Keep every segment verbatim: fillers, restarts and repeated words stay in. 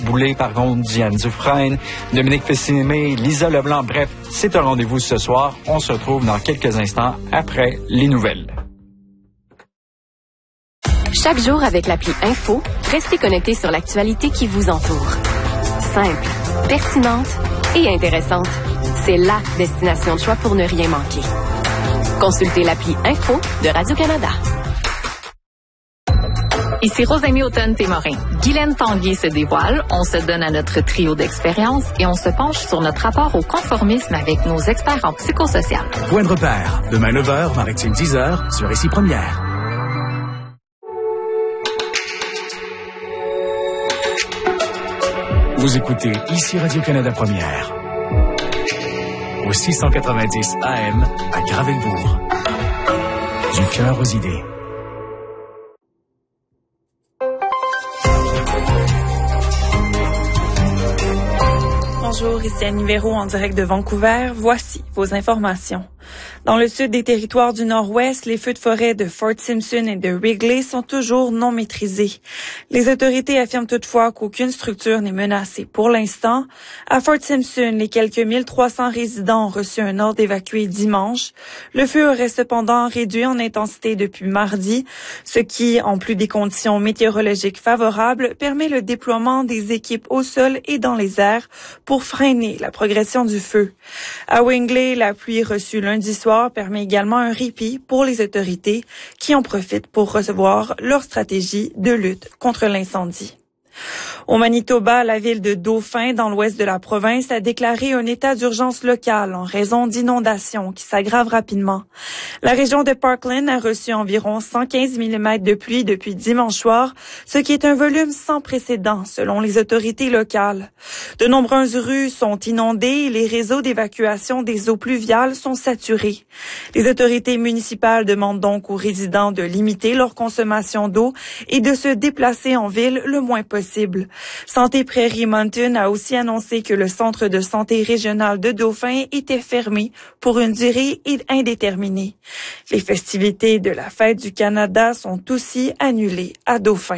Boulay, par contre, Diane Dufresne, Dominique Fessimé, Lisa Leblanc. Bref, c'est un rendez-vous ce soir. On se retrouve dans quelques instants après les nouvelles. Chaque jour avec l'appli Info, restez connectés sur l'actualité qui vous entoure. Simple, pertinente et intéressante. C'est la destination de choix pour ne rien manquer. Consultez l'appli Info de Radio-Canada. Ici Rosamie Automne-Témorin. Guylaine Tanguay se dévoile, on se donne à notre trio d'expérience et on se penche sur notre rapport au conformisme avec nos experts en psychosocial. Point de repère, demain neuf heures, Maritime dix heures, sur Ici Première. Vous écoutez Ici Radio-Canada Première. Au six cent quatre-vingt-dix A M à Gravelbourg. Du cœur aux idées. Bonjour, ici Annie Véro en direct de Vancouver. Voici vos informations. Dans le sud des territoires du Nord-Ouest, les feux de forêt de Fort Simpson et de Wrigley sont toujours non maîtrisés. Les autorités affirment toutefois qu'aucune structure n'est menacée pour l'instant. À Fort Simpson, les quelques mille trois cents résidents ont reçu un ordre d'évacuer dimanche. Le feu aurait cependant réduit en intensité depuis mardi, ce qui, en plus des conditions météorologiques favorables, permet le déploiement des équipes au sol et dans les airs pour freiner la progression du feu. À Wrigley, la pluie reçue lundi soir permet également un répit pour les autorités qui en profitent pour recevoir leur stratégie de lutte contre l'incendie. Au Manitoba, la ville de Dauphin, dans l'ouest de la province, a déclaré un état d'urgence local en raison d'inondations qui s'aggravent rapidement. La région de Parkland a reçu environ cent quinze millimètres de pluie depuis dimanche soir, ce qui est un volume sans précédent selon les autorités locales. De nombreuses rues sont inondées et les réseaux d'évacuation des eaux pluviales sont saturés. Les autorités municipales demandent donc aux résidents de limiter leur consommation d'eau et de se déplacer en ville le moins possible. Santé Prairie Mountain a aussi annoncé que le centre de santé régional de Dauphin était fermé pour une durée indéterminée. Les festivités de la Fête du Canada sont aussi annulées à Dauphin.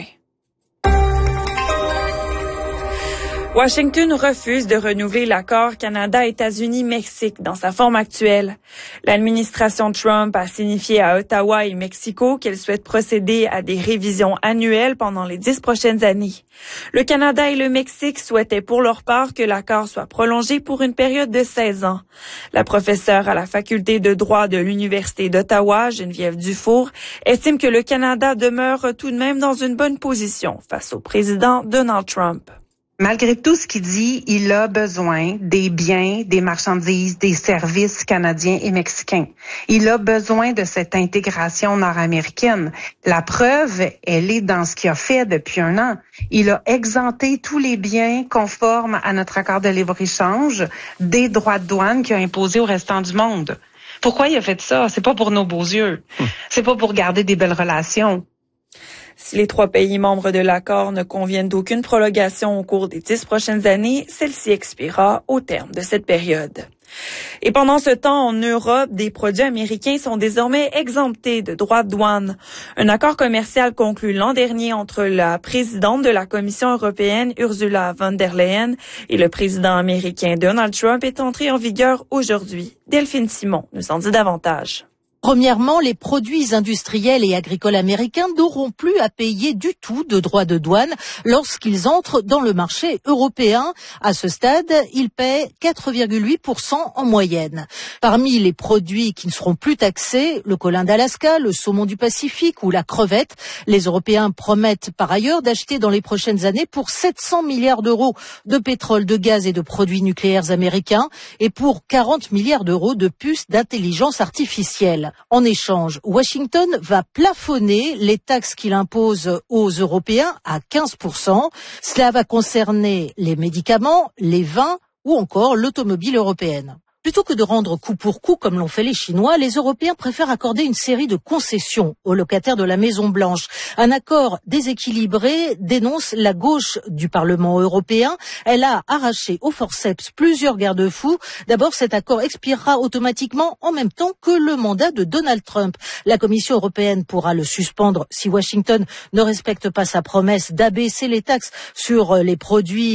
Washington refuse de renouveler l'accord Canada-États-Unis-Mexique dans sa forme actuelle. L'administration Trump a signifié à Ottawa et Mexico qu'elle souhaite procéder à des révisions annuelles pendant les dix prochaines années. Le Canada et le Mexique souhaitaient pour leur part que l'accord soit prolongé pour une période de seize ans. La professeure à la faculté de droit de l'Université d'Ottawa, Geneviève Dufour, estime que le Canada demeure tout de même dans une bonne position face au président Donald Trump. Malgré tout ce qu'il dit, il a besoin des biens, des marchandises, des services canadiens et mexicains. Il a besoin de cette intégration nord-américaine. La preuve, elle est dans ce qu'il a fait depuis un an. Il a exempté tous les biens conformes à notre accord de libre-échange des droits de douane qu'il a imposés au restant du monde. Pourquoi il a fait ça? C'est pas pour nos beaux yeux. C'est pas pour garder des belles relations. Si les trois pays membres de l'accord ne conviennent d'aucune prolongation au cours des dix prochaines années, celle-ci expirera au terme de cette période. Et pendant ce temps, en Europe, des produits américains sont désormais exemptés de droits de douane. Un accord commercial conclu l'an dernier entre la présidente de la Commission européenne, Ursula von der Leyen, et le président américain Donald Trump est entré en vigueur aujourd'hui. Delphine Simon nous en dit davantage. Premièrement, les produits industriels et agricoles américains n'auront plus à payer du tout de droits de douane lorsqu'ils entrent dans le marché européen. À ce stade, ils paient quatre virgule huit pour cent en moyenne. Parmi les produits qui ne seront plus taxés, le colin d'Alaska, le saumon du Pacifique ou la crevette, les Européens promettent par ailleurs d'acheter dans les prochaines années pour sept cents milliards d'euros de pétrole, de gaz et de produits nucléaires américains et pour quarante milliards d'euros de puces d'intelligence artificielle. En échange, Washington va plafonner les taxes qu'il impose aux Européens à quinze pour cent. Cela va concerner les médicaments, les vins ou encore l'automobile européenne. Plutôt que de rendre coup pour coup comme l'ont fait les Chinois, les Européens préfèrent accorder une série de concessions aux locataires de la Maison-Blanche. Un accord déséquilibré dénonce la gauche du Parlement européen. Elle a arraché au forceps plusieurs garde-fous. D'abord, cet accord expirera automatiquement en même temps que le mandat de Donald Trump. La Commission européenne pourra le suspendre si Washington ne respecte pas sa promesse d'abaisser les taxes sur les produits